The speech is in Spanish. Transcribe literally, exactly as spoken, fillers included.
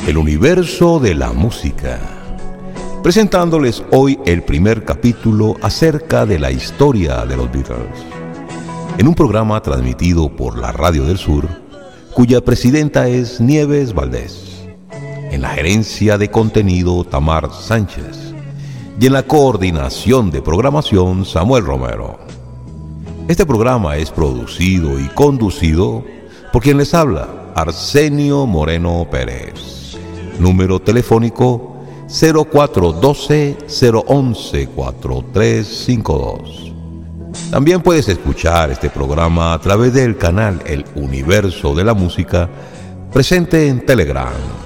el universo de la música, presentándoles hoy el primer capítulo acerca de la historia de los Beatles, en un programa transmitido por la Radio del Sur, cuya presidenta es Nieves Valdés, en la gerencia de contenido Tamar Sánchez y en la coordinación de programación Samuel Romero. Este programa es producido y conducido por quien les habla, Arsenio Moreno Pérez. Número telefónico cero cuatro uno dos, cero once, cuatro tres cinco dos. También puedes escuchar este programa a través del canal El Universo de la Música, presente en Telegram.